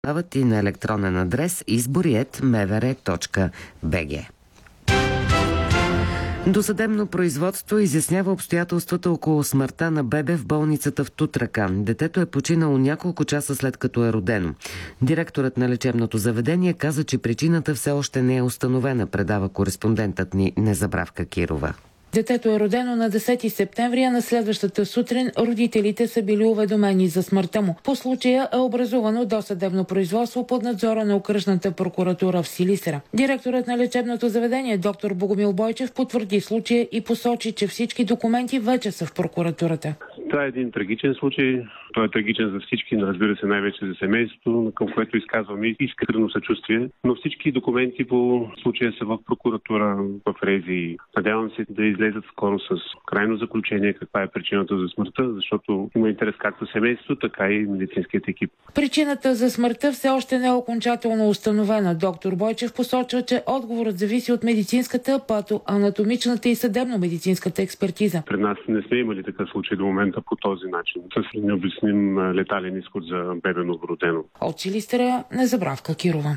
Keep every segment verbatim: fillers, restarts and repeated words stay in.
дават и на електронен адрес избори ет ем в р точка б г. Досъдебно производство изяснява обстоятелствата около смъртта на бебе в болницата в Тутракан. Детето е починало няколко часа след като е родено. Директорът на лечебното заведение каза, че причината все още не е установена, предава кореспондентът ни Незабравка Кирова. Детето е родено на десети септември, а на следващата сутрин родителите са били уведомени за смъртта му. По случая е образувано досъдебно производство под надзора на окръжната прокуратура в Силистра. Директорът на лечебното заведение доктор Богомил Бойчев потвърди случая и посочи, че всички документи вече са в прокуратурата. Това е един трагичен случай. Той е трагичен за всички, но разбира се най-вече за семейството, към което изказваме искрено съчувствие. Но всички документи по случая са в прокуратура, в РЕЗИ. Надявам се да излезат скоро с крайно заключение каква е причината за смъртта, защото има интерес както семейството, така и медицинският екип. Причината за смъртта все още не е окончателно установена. Доктор Бойчев посочва, че отговорът зависи от медицинската, патоанатомичната и съдебно-медицинската експертиза. Пред нас не сме имали такъв случай до момента по този начин. С необясним летален изход за бебе новородено. От Силистра Незабравка Кирова.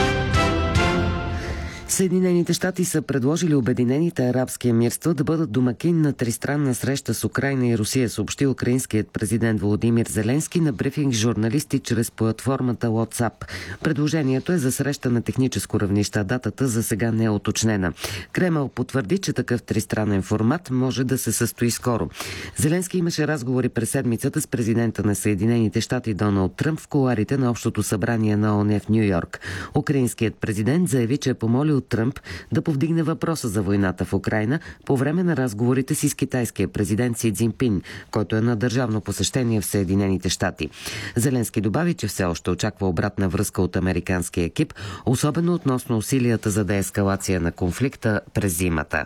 Съединените щати са предложили Обединените арабски емирства да бъдат домакин на тристранна среща с Украйна и Русия, съобщи украинският президент Володимир Зеленски на брифинг с журналисти чрез платформата WhatsApp. Предложението е за среща на техническо равнище, а датата за сега не е уточнена. Кремъл потвърди, че такъв тристранен формат може да се състои скоро. Зеленски имаше разговори през седмицата с президента на Съединените щати Доналд Тръмп в кулоарите на Общото събрание на ООН в Ню Йорк. Украинският президент заяви, че е помолил от Тръмп да повдигне въпроса за войната в Украйна по време на разговорите си с китайския президент Си Цзинпин, който е на държавно посещение в Съединените щати. Зеленски добави, че все още очаква обратна връзка от американския екип, особено относно усилията за деескалация на конфликта през зимата.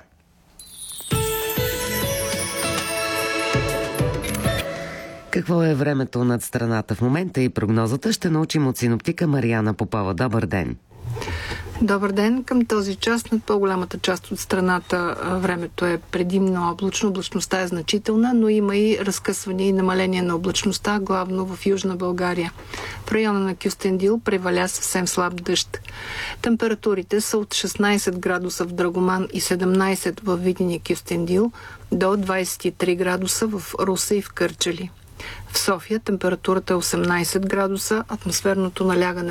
Какво е времето над страната в момента и прогнозата ще научим от синоптика Мариана Попова. Добър ден! Добър ден! Към този час над по-голямата част от страната времето е предимно облачно. Облачността е значителна, но има и разкъсване и намаление на облачността, главно в Южна България. В района на Кюстендил преваля съвсем слаб дъжд. Температурите са от шестнайсет градуса в Драгоман и седемнайсет в Видин и Кюстендил до двайсет и три градуса в Русе и в Кърджали. В София температурата е осемнайсет градуса, атмосферното налягане